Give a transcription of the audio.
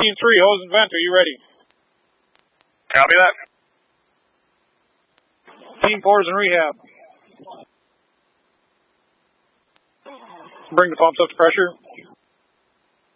Team 3, hose and vent, are you ready? Copy that. Team 4 is in rehab. Bring the pumps up to pressure.